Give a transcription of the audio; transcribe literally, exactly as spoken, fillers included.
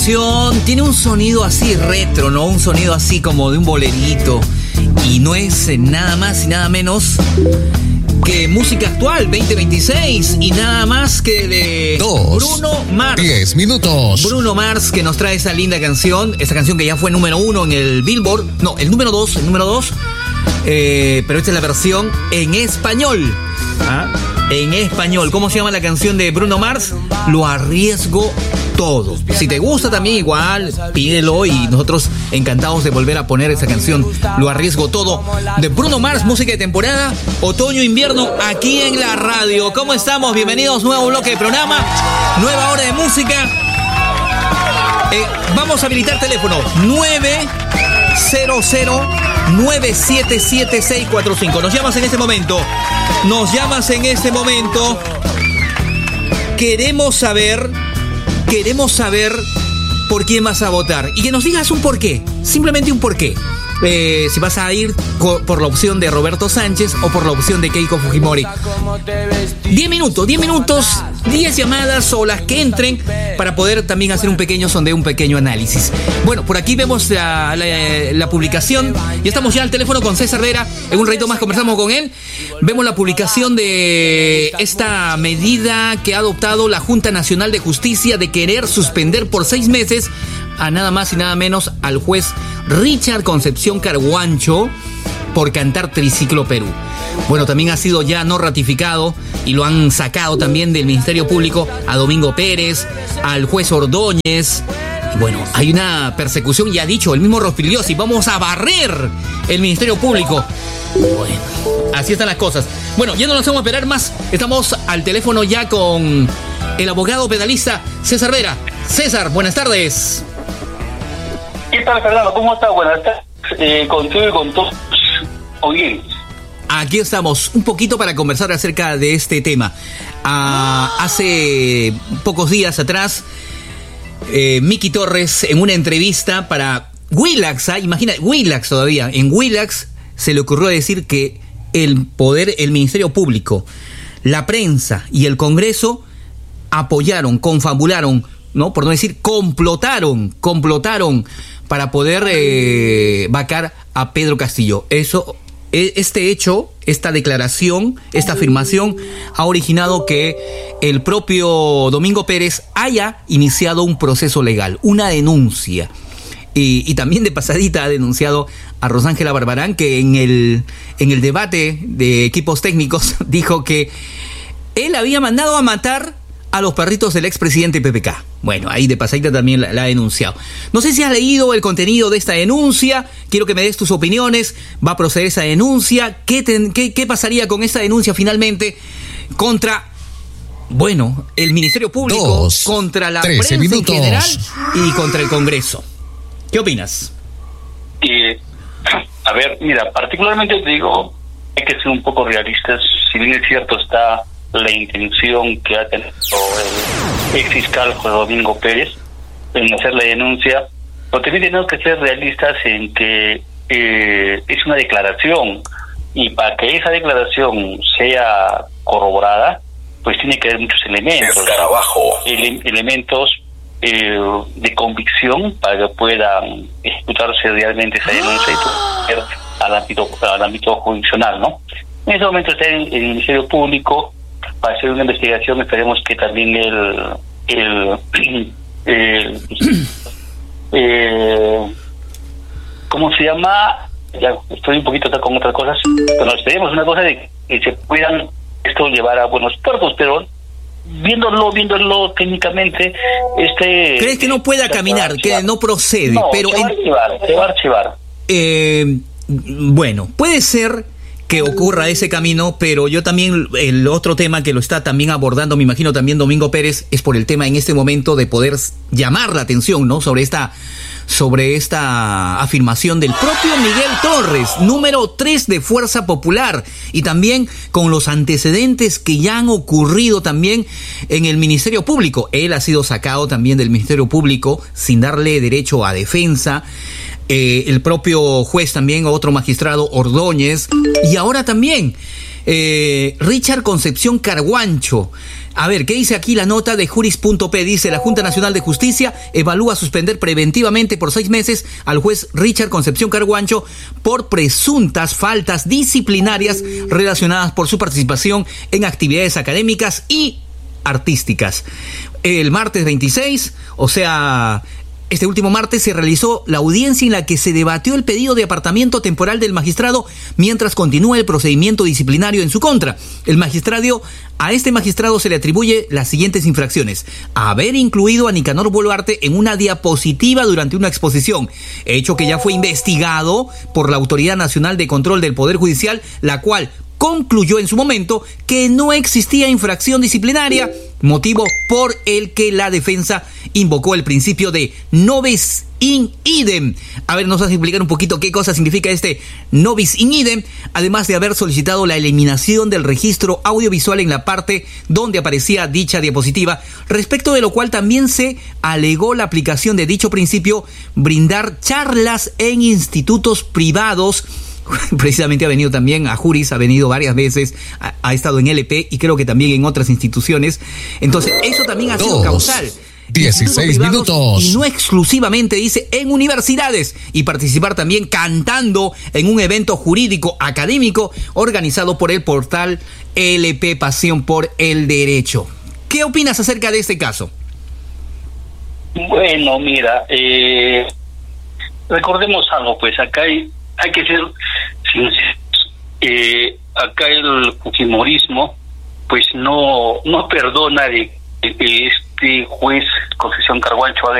canción tiene un sonido así retro, ¿no? Un sonido así como de un bolerito. Y no es nada más y nada menos que música actual, veinte veintiséis, y nada más que de Dos, Bruno Mars. diez minutos. Bruno Mars, que nos trae esa linda canción, esa canción que ya fue número uno en el Billboard. No, el número dos, el número dos. Eh, pero esta es la versión en español. ¿Ah? En español. ¿Cómo se llama la canción de Bruno Mars? Lo arriesgo todo. Si te gusta también igual, pídelo y nosotros encantados de volver a poner esa canción. Lo arriesgo todo de Bruno Mars, música de temporada, otoño-invierno, aquí en la radio. ¿Cómo estamos? Bienvenidos, nuevo bloque de programa, nueva hora de música. Eh, vamos a habilitar teléfono nueve cero cero nueve siete siete seis cuatro cinco. Nos llamas en este momento. Nos llamas en este momento. Queremos saber, queremos saber por quién vas a votar. Y que nos digas un porqué. Simplemente un porqué. Eh, si vas a ir co- por la opción de Roberto Sánchez o por la opción de Keiko Fujimori. diez minutos, diez minutos, diez llamadas o las que entren para poder también hacer un pequeño sondeo, un pequeño análisis. Bueno, por aquí vemos la, la, la publicación. Ya estamos ya al teléfono con César Vera. En un ratito más conversamos con él. Vemos la publicación de esta medida que ha adoptado la Junta Nacional de Justicia de querer suspender por seis meses a nada más y nada menos al juez Richard Concepción Carguancho por cantar Triciclo Perú. Bueno, también ha sido ya no ratificado y lo han sacado también del Ministerio Público a Domingo Pérez, al juez Ordóñez. Bueno, hay una persecución, ya ha dicho el mismo Rospigliosi, vamos a barrer el Ministerio Público. Bueno, así están las cosas. Bueno, ya no nos vamos a esperar más. Estamos al teléfono ya con el abogado penalista César Vera. César, buenas tardes. ¿Qué tal, Fernando? ¿Cómo estás? Buenas tardes. Eh, contigo y con todos oyentes. Aquí estamos, un poquito para conversar acerca de este tema. Ah, hace pocos días atrás, eh, Miki Torres, en una entrevista para Willax, ¿ah? Imagina, Willax todavía, en Willax se le ocurrió decir que el poder, el Ministerio Público, la prensa y el Congreso apoyaron, confabularon, ¿no? Por no decir complotaron, complotaron para poder eh, vacar a Pedro Castillo. Eso, este hecho, esta declaración, esta afirmación ha originado que el propio Domingo Pérez haya iniciado un proceso legal, una denuncia. Y, y también de pasadita ha denunciado a Rosángela Barbarán, que en el, en el debate de equipos técnicos dijo que él había mandado a matar a los perritos del expresidente P P K. Bueno, ahí de pasadita también la, la ha denunciado. No sé si has leído el contenido de esta denuncia. Quiero que me des tus opiniones. ¿Va a proceder esa denuncia? ¿Qué, ten, qué, qué pasaría con esta denuncia finalmente contra, bueno, el Ministerio Público, Dos, contra la trece prensa minutos. en general y contra el Congreso? ¿Qué opinas? Eh, a ver, mira, particularmente te digo, hay que ser un poco realistas. Si bien es cierto está la intención que ha tenido el ex fiscal José Domingo Pérez en hacer la denuncia, pero también tenemos que ser realistas en que eh, es una declaración, y para que esa declaración sea corroborada, pues tiene que haber muchos elementos, ele- elementos eh, de convicción para que puedan ejecutarse realmente esa denuncia y poder al ámbito, al ámbito jurisdiccional, ¿no? En ese momento está en el Ministerio Público para hacer una investigación. Esperemos que también el el, el, eh, ¿cómo se llama? Ya estoy un poquito acá con otras cosas, pero esperemos una cosa de que se puedan esto llevar a buenos puertos, pero viéndolo, viéndolo técnicamente, este... ¿Crees que no pueda caminar, que no procede? No, pero se va a en, archivar, se va a archivar. Eh, bueno, puede ser que ocurra ese camino, pero yo también, el otro tema que lo está también abordando, me imagino también Domingo Pérez, es por el tema en este momento de poder llamar la atención, ¿no? Sobre esta, sobre esta afirmación del propio Miguel Torres, número tres de Fuerza Popular, y también con los antecedentes que ya han ocurrido también en el Ministerio Público. Él ha sido sacado también del Ministerio Público sin darle derecho a defensa. Eh, el propio juez también, otro magistrado, Ordóñez, y ahora también Eh, Richard Concepción Carguancho. A ver, ¿qué dice aquí la nota de juris punto p? Dice, la Junta Nacional de Justicia evalúa suspender preventivamente por seis meses al juez Richard Concepción Carguancho por presuntas faltas disciplinarias relacionadas por su participación en actividades académicas y artísticas. El martes veintiséis, o sea, este último martes, se realizó la audiencia en la que se debatió el pedido de apartamiento temporal del magistrado mientras continúa el procedimiento disciplinario en su contra. El magistrado, a este magistrado se le atribuye las siguientes infracciones: haber incluido a Nicanor Boluarte en una diapositiva durante una exposición, hecho que ya fue investigado por la Autoridad Nacional de Control del Poder Judicial, la cual concluyó en su momento que no existía infracción disciplinaria, motivo por el que la defensa invocó el principio de no bis in idem. A ver, nos vas a explicar un poquito qué cosa significa este no bis in idem, además de haber solicitado la eliminación del registro audiovisual en la parte donde aparecía dicha diapositiva, respecto de lo cual también se alegó la aplicación de dicho principio, brindar charlas en institutos privados. Precisamente ha venido también a Juris, ha venido varias veces, ha, ha estado en L P y creo que también en otras instituciones. Entonces, eso también ha sido Dos, causal. dieciséis minutos. Y no exclusivamente, dice, en universidades. Y participar también cantando en un evento jurídico académico organizado por el portal L P Pasión por el Derecho. ¿Qué opinas acerca de este caso? Bueno, mira, eh, recordemos algo, pues acá hay Hay que ser sinceros. Eh, acá el fujimorismo, pues no no perdona de, de este juez Concepción Carguancho haga